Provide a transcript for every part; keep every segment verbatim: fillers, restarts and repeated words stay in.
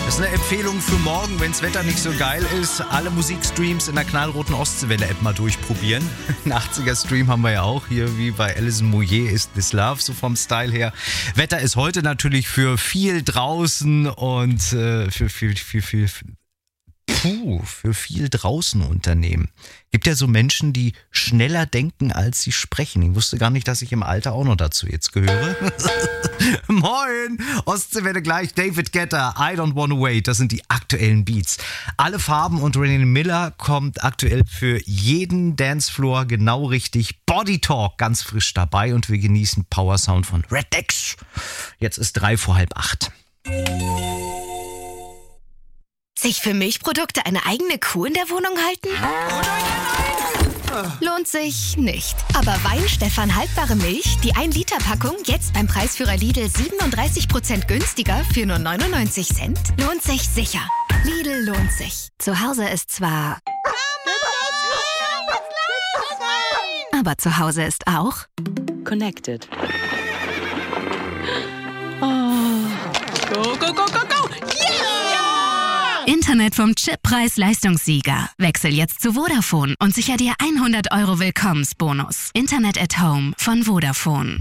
Das ist eine Empfehlung für morgen, wenn das Wetter nicht so geil ist. Alle Musikstreams in der knallroten Ostseewelle-App mal durchprobieren. Einen achtziger-Stream haben wir ja auch hier, wie bei Alison Moyet ist This Love, so vom Style her. Wetter ist heute natürlich für viel draußen und äh, für viel, viel, viel, puh, für viel draußen Unternehmen. Gibt ja so Menschen, die schneller denken, als sie sprechen. Ich wusste gar nicht, dass ich im Alter auch noch dazu jetzt gehöre. Moin! Ostseewelle gleich, David Guetta, I Don't Wanna Wait. Das sind die aktuellen Beats. Alle Farben und Renee Miller kommt aktuell für jeden Dancefloor genau richtig. Body Talk ganz frisch dabei und wir genießen Power Sound von Red Dex. Jetzt ist drei vor halb acht. Sich für Milchprodukte eine eigene Kuh in der Wohnung halten? Lohnt sich nicht. Aber Weinstefan haltbare Milch, die ein Liter Packung, jetzt beim Preisführer Lidl siebenunddreißig Prozent günstiger für nur neunundneunzig Cent, lohnt sich sicher. Lidl lohnt sich. Zu Hause ist zwar... aber zu Hause ist auch... Connected. Oh. Go, go, go, go, go! Yeah! Internet vom Chippreis-Leistungssieger. Wechsel jetzt zu Vodafone und sicher dir hundert Euro Willkommensbonus. Internet at Home von Vodafone.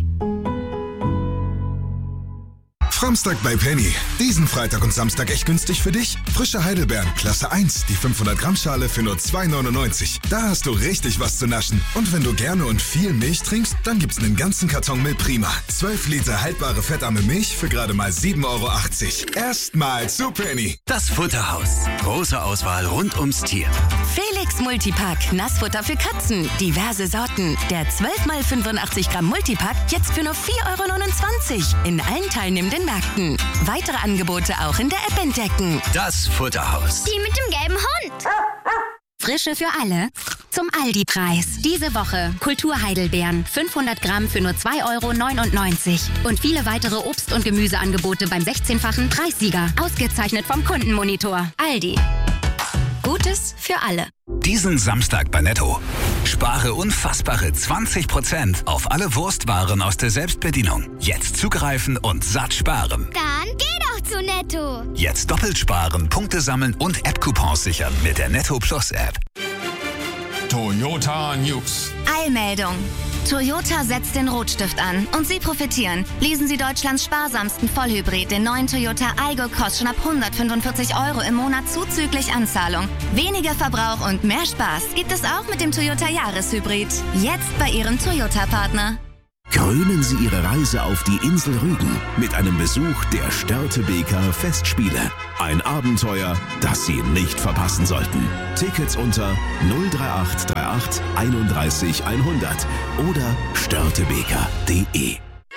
Framstag bei Penny. Diesen Freitag und Samstag echt günstig für dich. Frische Heidelbeeren, Klasse eins, die fünfhundert Gramm Schale für nur zwei neunundneunzig. Da hast du richtig was zu naschen. Und wenn du gerne und viel Milch trinkst, dann gibt's einen ganzen Karton Milch Prima. zwölf Liter haltbare fettarme Milch für gerade mal sieben Euro achtzig. Erstmal zu Penny. Das Futterhaus. Große Auswahl rund ums Tier. Felix Multipack. Nassfutter für Katzen. Diverse Sorten. Der zwölf mal fünfundachtzig Gramm Multipack jetzt für nur vier Euro neunundzwanzig. In allen teilnehmenden Märkten. Weitere Angebote auch in der App entdecken. Das Futterhaus. Die mit dem gelben Hund. Frische für alle. Zum Aldi-Preis. Diese Woche Kulturheidelbeeren. fünfhundert Gramm für nur zwei Euro neunundneunzig. Und viele weitere Obst- und Gemüseangebote beim sechzehnfachen Preissieger. Ausgezeichnet vom Kundenmonitor. Aldi. Gutes für alle. Diesen Samstag bei Netto. Spare unfassbare zwanzig Prozent auf alle Wurstwaren aus der Selbstbedienung. Jetzt zugreifen und satt sparen. Dann geh doch zu Netto. Jetzt doppelt sparen, Punkte sammeln und App-Coupons sichern mit der Netto Plus App. Toyota News. Eilmeldung. Toyota setzt den Rotstift an und Sie profitieren. Lesen Sie Deutschlands sparsamsten Vollhybrid, den neuen Toyota Aygo, kostet schon ab hundertfünfundvierzig Euro im Monat zuzüglich Anzahlung. Weniger Verbrauch und mehr Spaß gibt es auch mit dem Toyota Jahreshybrid. Jetzt bei Ihrem Toyota-Partner. Krönen Sie Ihre Reise auf die Insel Rügen mit einem Besuch der Störtebeker Festspiele. Ein Abenteuer, das Sie nicht verpassen sollten. Tickets unter null drei acht drei acht einunddreißig hundert oder störtebeker punkt de.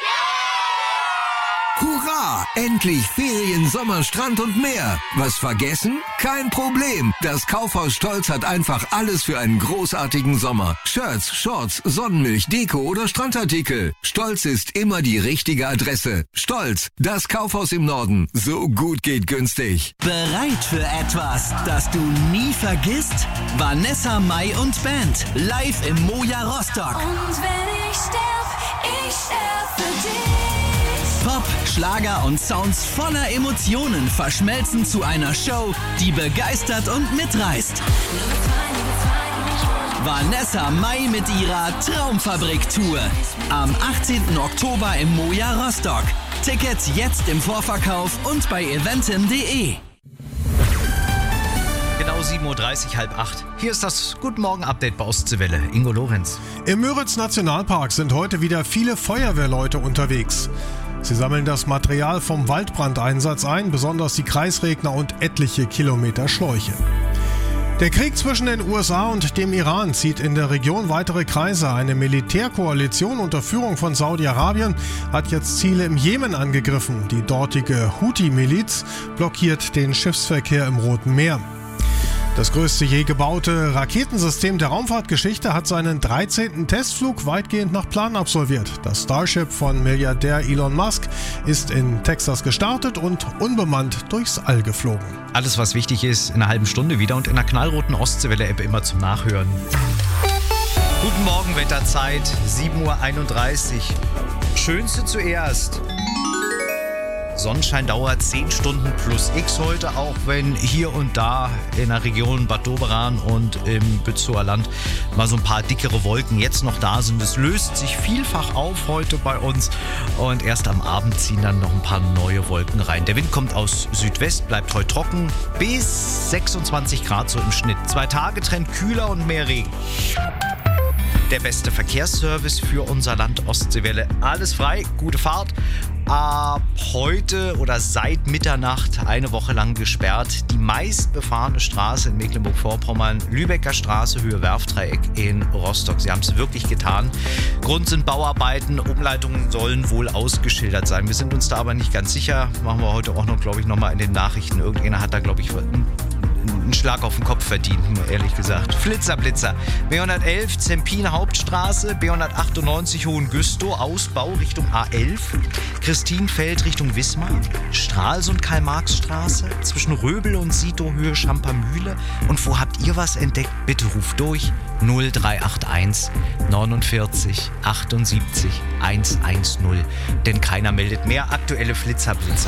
Hurra! Endlich Ferien, Sommer, Strand und mehr. Was vergessen? Kein Problem. Das Kaufhaus Stolz hat einfach alles für einen großartigen Sommer. Shirts, Shorts, Sonnenmilch, Deko oder Strandartikel. Stolz ist immer die richtige Adresse. Stolz, das Kaufhaus im Norden. So gut geht günstig. Bereit für etwas, das du nie vergisst? Vanessa Mai und Band. Live im Moja Rostock. Und wenn ich sterb, ich sterb für dich. Pop, Schlager und Sounds voller Emotionen verschmelzen zu einer Show, die begeistert und mitreißt. Vanessa Mai mit ihrer Traumfabrik-Tour. Am achtzehnten Oktober im Moja Rostock. Tickets jetzt im Vorverkauf und bei eventim punkt de. Genau sieben Uhr dreißig, halb acht. Hier ist das Guten Morgen-Update bei Ostseewelle. Ingo Lorenz. Im Müritz-Nationalpark sind heute wieder viele Feuerwehrleute unterwegs. Sie sammeln das Material vom Waldbrandeinsatz ein, besonders die Kreisregner und etliche Kilometer Schläuche. Der Krieg zwischen den U S A und dem Iran zieht in der Region weitere Kreise. Eine Militärkoalition unter Führung von Saudi-Arabien hat jetzt Ziele im Jemen angegriffen. Die dortige Houthi-Miliz blockiert den Schiffsverkehr im Roten Meer. Das größte je gebaute Raketensystem der Raumfahrtgeschichte hat seinen dreizehnten Testflug weitgehend nach Plan absolviert. Das Starship von Milliardär Elon Musk ist in Texas gestartet und unbemannt durchs All geflogen. Alles, was wichtig ist, in einer halben Stunde wieder und in der knallroten Ostseewelle-App immer zum Nachhören. Guten Morgen, Wetterzeit, sieben Uhr einunddreißig. Schönste zuerst. Sonnenscheindauer zehn Stunden plus X heute, auch wenn hier und da in der Region Bad Doberan und im Bützower Land mal so ein paar dickere Wolken jetzt noch da sind. Es löst sich vielfach auf heute bei uns und erst am Abend ziehen dann noch ein paar neue Wolken rein. Der Wind kommt aus Südwest, bleibt heute trocken, bis sechsundzwanzig Grad so im Schnitt. Zwei Tage Trend kühler und mehr Regen. Der beste Verkehrsservice für unser Land Ostseewelle. Alles frei, gute Fahrt. Ab heute oder seit Mitternacht eine Woche lang gesperrt. Die meistbefahrene Straße in Mecklenburg-Vorpommern, Lübecker Straße, Höhe Werftdreieck in Rostock. Sie haben es wirklich getan. Grund sind Bauarbeiten, Umleitungen sollen wohl ausgeschildert sein. Wir sind uns da aber nicht ganz sicher. Machen wir heute auch noch, glaube ich, nochmal in den Nachrichten. Irgendeiner hat da, glaube ich, einen Schlag auf den Kopf verdient, ehrlich gesagt. Flitzer, Blitzer. B hundertelf, Zempin Hauptstraße, B hundertachtundneunzig Hohengüstow, Ausbau Richtung A elf, Christinfeld Richtung Wismar, Stralsund Karl-Marx-Straße, zwischen Röbel und Sito Höhe Schampermühle. Und wo habt ihr was entdeckt? Bitte ruft durch null drei acht eins neunundvierzig achtundsiebzig hundertzehn, denn keiner meldet mehr. Aktuelle Flitzer, Blitzer.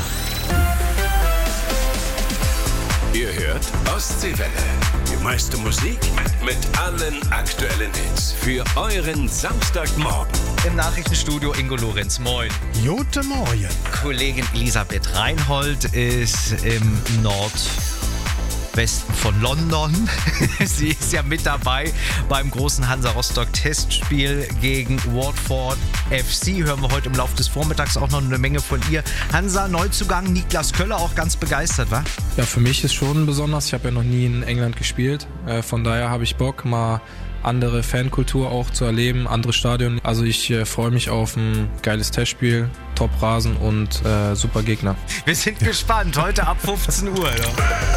Ihr hört Ostseewelle. Die meiste Musik mit allen aktuellen Hits. Für euren Samstagmorgen. Im Nachrichtenstudio Ingo Lorenz. Moin. Gute Morgen. Kollegin Elisabeth Reinhold ist im Nordwesten von London. Sie ist ja mit dabei beim großen Hansa Rostock Testspiel gegen Watford F C. Hören wir heute im Laufe des Vormittags auch noch eine Menge von ihr. Hansa Neuzugang Niklas Köller, auch ganz begeistert, wa? Ja, für mich ist schon besonders. Ich habe ja noch nie in England gespielt. Äh, von daher habe ich Bock, mal andere Fankultur auch zu erleben, andere Stadien. Also ich äh, freue mich auf ein geiles Testspiel, Top-Rasen und äh, super Gegner. Wir sind gespannt. Heute ab fünfzehn Uhr. Oder?